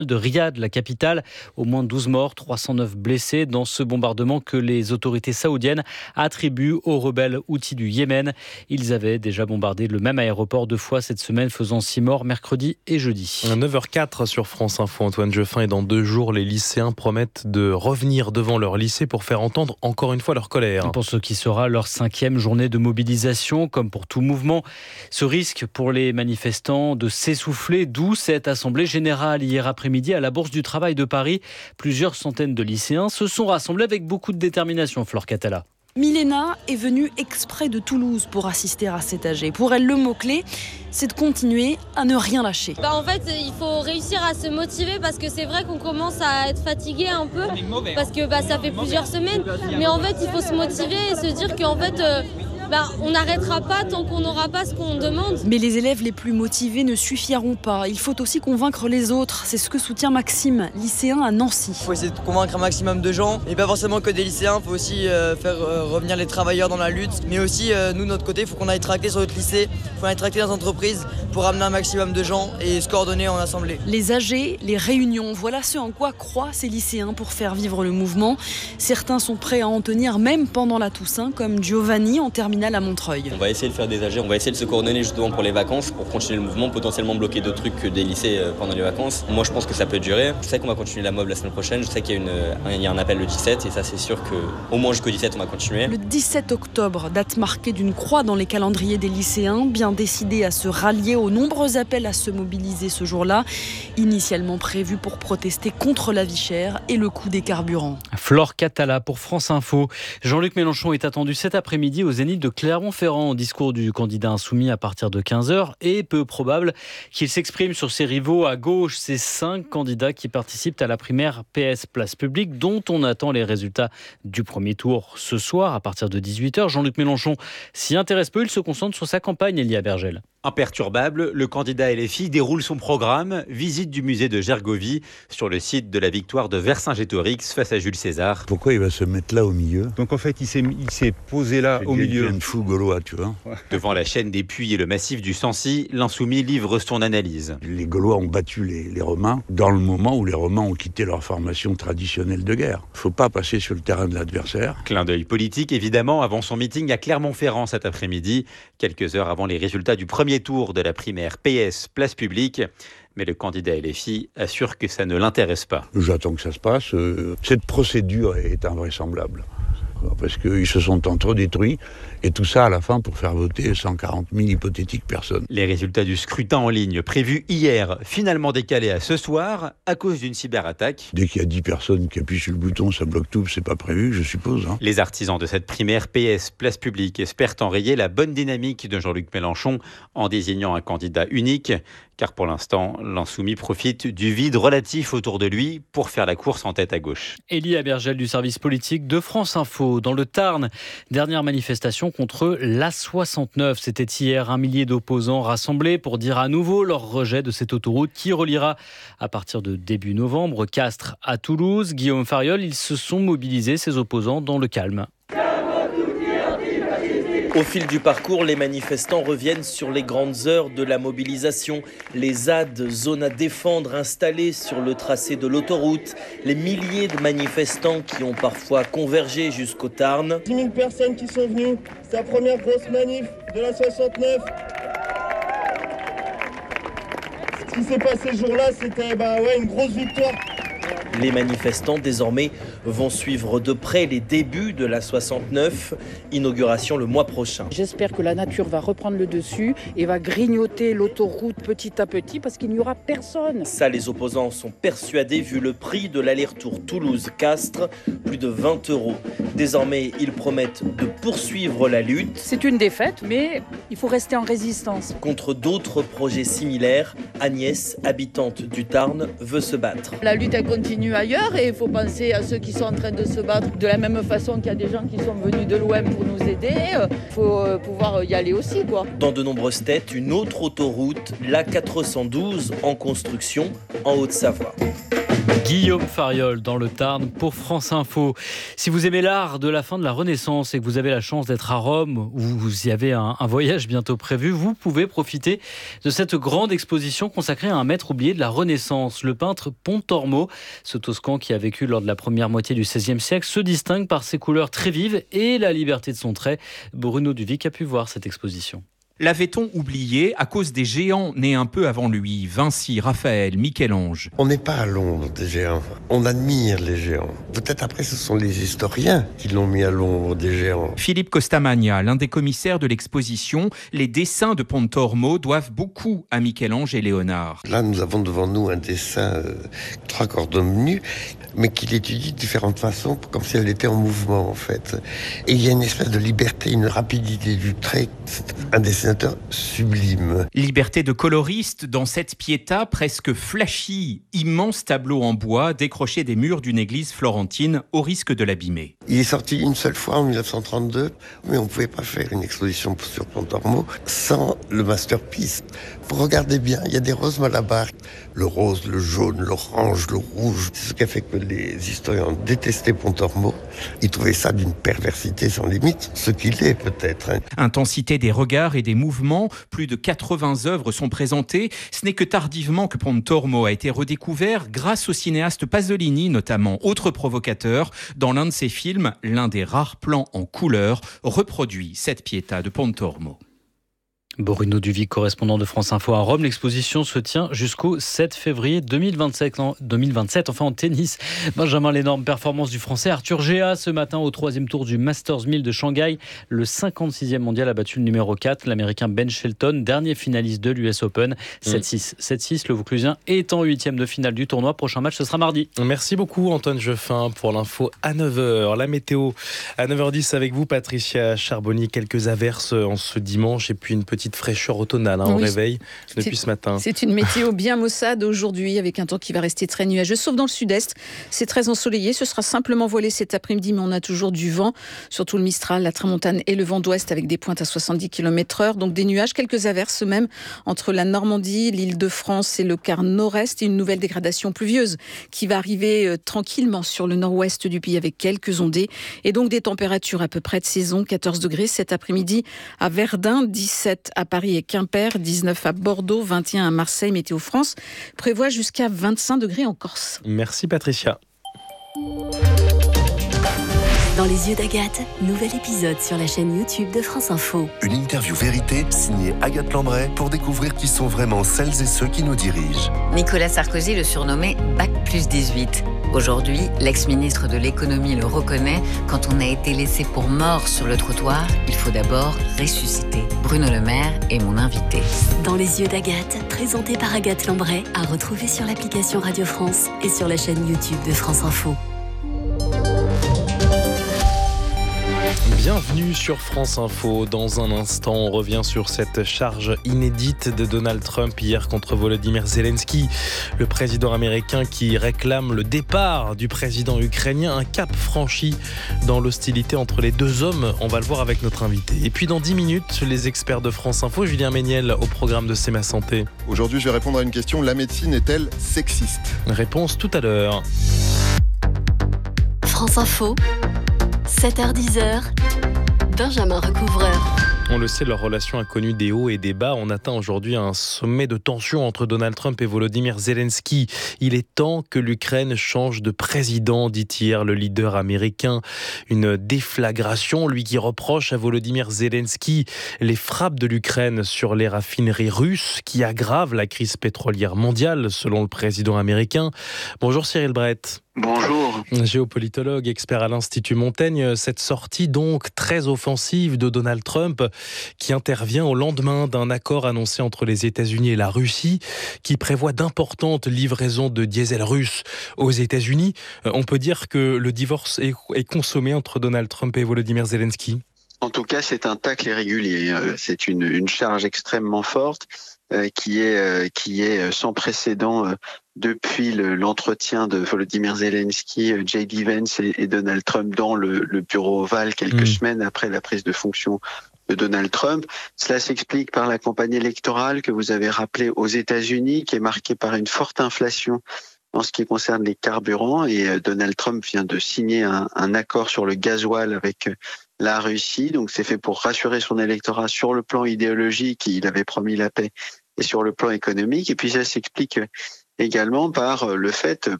de Riyad, la capitale. Au moins 12 morts, 309 blessés dans ce bombardement que les autorités saoudiennes attribuent aux rebelles houthis du Yémen. Ils avaient déjà bombardé le même aéroport 2 fois cette semaine, faisant 6 morts mercredi et jeudi. 9h04 sur France Info, Antoine Jeffin. Et dans 2 jours, les lycéens promettent de revenir devant leur lycée pour faire entendre encore une fois leur colère. Pour ce qui sera leur 5e journée de mobilisation, comme pour tout mouvement, ce risque pour les manifestants de s'essouffler, d'où cette assemblée générale hier après-midi à la Bourse du Travail de Paris. Plusieurs centaines de lycéens se sont rassemblés avec beaucoup de détermination, Flore Catala. Milena est venue exprès de Toulouse pour assister à cet AG. Pour elle, le mot-clé, c'est de continuer à ne rien lâcher. En fait, il faut réussir à se motiver parce que c'est vrai qu'on commence à être fatigué un peu parce que ça fait plusieurs semaines. Mais en fait, il faut se motiver et se dire qu'en fait, on n'arrêtera pas tant qu'on n'aura pas ce qu'on demande. Mais les élèves les plus motivés ne suffiront pas. Il faut aussi convaincre les autres. C'est ce que soutient Maxime, lycéen à Nancy. Il faut essayer de convaincre un maximum de gens, et pas forcément que des lycéens. Il faut aussi faire revenir les travailleurs dans la lutte. Mais aussi, nous, de notre côté, il faut qu'on aille tracter sur notre lycée, il faut aller tracter dans les entreprises pour amener un maximum de gens et se coordonner en assemblée. Les AG, les réunions, voilà ce en quoi croient ces lycéens pour faire vivre le mouvement. Certains sont prêts à en tenir même pendant la Toussaint, comme Giovanni en terminale à Montreuil. On va essayer de faire des AG, on va essayer de se coordonner justement pour les vacances, pour continuer le mouvement, potentiellement bloquer d'autres trucs que des lycées pendant les vacances. Moi je pense que ça peut durer. Je sais qu'on va continuer la mob la semaine prochaine, je sais qu'il y a un appel le 17 et ça c'est sûr qu'au moins jusqu'au 17 on va continuer. Le 17 octobre, date marquée d'une croix dans les calendriers des lycéens, bien décidés à se rallier aux nombreux appels à se mobiliser ce jour-là, initialement prévus pour protester contre la vie chère et le coût des carburants. Flore Catala pour France Info. Jean-Luc Mélenchon est attendu cet après-midi au Zénith de Clermont-Ferrand au discours du candidat insoumis à partir de 15h et peu probable qu'il s'exprime sur ses rivaux à gauche, ces 5 candidats qui participent à la primaire PS Place Publique dont on attend les résultats du premier tour ce soir à partir de 18h. Jean-Luc Mélenchon s'y intéresse peu, il se concentre sur sa campagne, Elia Bergel. Imperturbable, le candidat LFI déroule son programme, visite du musée de Gergovie sur le site de la victoire de Vercingétorix face à Jules César. Pourquoi il va se mettre là au milieu ? Donc en fait il s'est posé là au milieu. C'est une fou gaulois, tu vois. Devant la chaîne des Puys et le massif du Sancy, l'insoumis livre son analyse. Les Gaulois ont battu les Romains dans le moment où les Romains ont quitté leur formation traditionnelle de guerre. Il ne faut pas passer sur le terrain de l'adversaire. Clin d'œil politique évidemment avant son meeting à Clermont-Ferrand cet après-midi, quelques heures avant les résultats du premier tour de la primaire PS Place Publique. Mais le candidat LFI assure que ça ne l'intéresse pas. J'attends que ça se passe. Cette procédure est invraisemblable. Parce qu'ils se sont entre-détruits, et tout ça à la fin pour faire voter 140 000 hypothétiques personnes. Les résultats du scrutin en ligne prévus hier, finalement décalés à ce soir à cause d'une cyberattaque. Dès qu'il y a 10 personnes qui appuient sur le bouton, ça bloque tout, c'est pas prévu, je suppose. Les artisans de cette primaire PS Place Publique espèrent enrayer la bonne dynamique de Jean-Luc Mélenchon en désignant un candidat unique, car pour l'instant, l'insoumis profite du vide relatif autour de lui pour faire la course en tête à gauche. Elia Bergel du service politique de France Info. Dans le Tarn, dernière manifestation contre l'A69. C'était hier 1 millier d'opposants rassemblés pour dire à nouveau leur rejet de cette autoroute qui reliera à partir de début novembre Castres à Toulouse. Guillaume Fariol, ils se sont mobilisés, ces opposants, dans le calme. Au fil du parcours, les manifestants reviennent sur les grandes heures de la mobilisation. Les ZAD, zones à défendre installées sur le tracé de l'autoroute. Les milliers de manifestants qui ont parfois convergé jusqu'au Tarn. 10 000 personnes qui sont venues. C'est la première grosse manif de la 69. Ce qui s'est passé ce jour-là, c'était une grosse victoire. Les manifestants, désormais, vont suivre de près les débuts de la 69, inauguration le mois prochain. J'espère que la nature va reprendre le dessus et va grignoter l'autoroute petit à petit parce qu'il n'y aura personne. Ça, les opposants sont persuadés vu le prix de l'aller-retour Toulouse-Castres, plus de 20 €. Désormais, ils promettent de poursuivre la lutte. C'est une défaite, mais il faut rester en résistance. Contre d'autres projets similaires, Agnès, habitante du Tarn, veut se battre. La lutte, elle continue ailleurs et il faut penser à ceux qui sont en train de se battre de la même façon qu'il y a des gens qui sont venus de l'OM pour nous aider. Il faut pouvoir y aller aussi, quoi. Dans de nombreuses têtes, une autre autoroute, l'A412, en construction, en Haute-Savoie. Guillaume Fariol dans le Tarn pour France Info. Si vous aimez l'art de la fin de la Renaissance et que vous avez la chance d'être à Rome, où vous y avez un voyage bientôt prévu, vous pouvez profiter de cette grande exposition consacrée à un maître oublié de la Renaissance, le peintre Pontormo. Ce Toscan qui a vécu lors de la première moitié du XVIe siècle se distingue par ses couleurs très vives et la liberté de son trait. Bruno Duvic a pu voir cette exposition. L'avait-on oublié à cause des géants nés un peu avant lui, Vinci, Raphaël, Michel-Ange? On n'est pas à l'ombre des géants, on admire les géants. Peut-être après ce sont les historiens qui l'ont mis à l'ombre des géants. Philippe Costamagna, l'un des commissaires de l'exposition, les dessins de Pontormo doivent beaucoup à Michel-Ange et Léonard. Là nous avons devant nous un dessin 3 corps d'homme nus, mais qu'il étudie de différentes façons, comme si elle était en mouvement en fait. Et il y a une espèce de liberté, une rapidité du trait, un dessinateur sublime. Liberté de coloriste dans cette Pietà presque flashy, immense tableau en bois décroché des murs d'une église florentine au risque de l'abîmer. Il est sorti une seule fois en 1932, mais on ne pouvait pas faire une exposition sur Pontormo sans le masterpiece. Vous regardez bien, il y a des roses Malabar, le rose, le jaune, l'orange, le rouge. C'est ce qui a fait que les historiens ont détesté Pontormo. Ils trouvaient ça d'une perversité sans limite, ce qu'il est peut-être. Intensité des regards et des mouvements, plus de 80 œuvres sont présentées. Ce n'est que tardivement que Pontormo a été redécouvert grâce au cinéaste Pasolini notamment, autre provocateur. Dans l'un de ses films, l'un des rares plans en couleur reproduit cette Pietà de Pontormo. Bruno Duvic, correspondant de France Info à Rome. L'exposition se tient jusqu'au 7 février 2027. Enfin en tennis, Benjamin, l'énorme performance du Français Arthur Géa ce matin au 3e tour du Masters 1000 de Shanghai. Le 56e mondial a battu le numéro 4, l'Américain Ben Shelton, dernier finaliste de l'US Open. 7-6. 7-6, le Vauclusien est en 8e de finale du tournoi. Prochain match, ce sera mardi. Merci beaucoup Antoine Jeffin pour l'info à 9h. La météo à 9h10 avec vous Patricia Charbonnier. Quelques averses en ce dimanche et puis une petite fraîcheur automnale au réveil depuis ce matin. C'est une météo bien maussade aujourd'hui avec un temps qui va rester très nuageux, sauf dans le sud-est. C'est très ensoleillé, ce sera simplement voilé cet après-midi, mais on a toujours du vent, surtout le Mistral, la Tramontane et le vent d'ouest avec des pointes à 70 km/h. Donc des nuages, quelques averses même entre la Normandie, l'Île-de-France et le quart nord-est et une nouvelle dégradation pluvieuse qui va arriver tranquillement sur le nord-ouest du pays avec quelques ondées et donc des températures à peu près de saison, 14 degrés cet après-midi à Verdun, 17 à Paris et Quimper, 19 à Bordeaux, 21 à Marseille. Météo France prévoit jusqu'à 25 degrés en Corse. Merci Patricia. Dans les yeux d'Agathe, nouvel épisode sur la chaîne YouTube de France Info. Une interview vérité signée Agathe Lambray pour découvrir qui sont vraiment celles et ceux qui nous dirigent. Nicolas Sarkozy le surnommait Bac+18. Aujourd'hui, l'ex-ministre de l'économie le reconnaît, quand on a été laissé pour mort sur le trottoir, il faut d'abord ressusciter. Bruno Le Maire est mon invité. Dans les yeux d'Agathe, présenté par Agathe Lambray, à retrouver sur l'application Radio France et sur la chaîne YouTube de France Info. Bienvenue sur France Info. Dans un instant, on revient sur cette charge inédite de Donald Trump hier contre Volodymyr Zelensky, le président américain qui réclame le départ du président ukrainien, un cap franchi dans l'hostilité entre les deux hommes. On va le voir avec notre invité. Et puis dans 10 minutes, les experts de France Info, Julien Méniel au programme de C'est ma santé. Aujourd'hui, je vais répondre à une question. La médecine est-elle sexiste ? Réponse tout à l'heure. France Info, 7h-10h, Benjamin Recouvreur. On le sait, leur relation a connu des hauts et des bas. On atteint aujourd'hui un sommet de tension entre Donald Trump et Volodymyr Zelensky. Il est temps que l'Ukraine change de président, dit hier le leader américain. Une déflagration, lui qui reproche à Volodymyr Zelensky les frappes de l'Ukraine sur les raffineries russes qui aggravent la crise pétrolière mondiale, selon le président américain. Bonjour Cyril Brett. Bonjour. Géopolitologue, expert à l'Institut Montaigne, cette sortie donc très offensive de Donald Trump qui intervient au lendemain d'un accord annoncé entre les États-Unis et la Russie qui prévoit d'importantes livraisons de diesel russe aux États-Unis. On peut dire que le divorce est consommé entre Donald Trump et Volodymyr Zelensky. En tout cas, c'est un tacle irrégulier. C'est une charge extrêmement forte qui est sans précédent depuis l'entretien de Volodymyr Zelensky, J.D. Vance et Donald Trump dans le bureau ovale quelques semaines après la prise de fonction de Donald Trump. Cela s'explique par la campagne électorale que vous avez rappelée aux États-Unis, qui est marquée par une forte inflation en ce qui concerne les carburants. Et Donald Trump vient de signer un accord sur le gasoil avec la Russie. Donc c'est fait pour rassurer son électorat sur le plan idéologique, il avait promis la paix, et sur le plan économique. Et puis ça s'explique également par le fait,